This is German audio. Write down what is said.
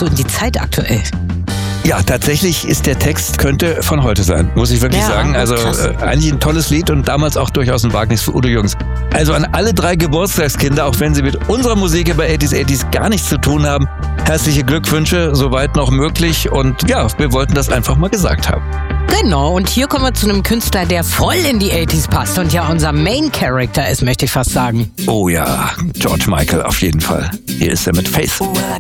so in die Zeit aktuell. Ja, tatsächlich ist der Text, könnte von heute sein, muss ich wirklich sagen. Also eigentlich ein tolles Lied und damals auch durchaus ein Wagnis für Udo Jürgens. Also an alle 3 Geburtstagskinder, auch wenn sie mit unserer Musik über 80s gar nichts zu tun haben, herzliche Glückwünsche, soweit noch möglich. Und ja, wir wollten das einfach mal gesagt haben. Genau, und hier kommen wir zu einem Künstler, der voll in die 80s passt und ja unser Main Character ist, möchte ich fast sagen. Oh ja, George Michael auf jeden Fall. Hier ist er mit Faith. Well, I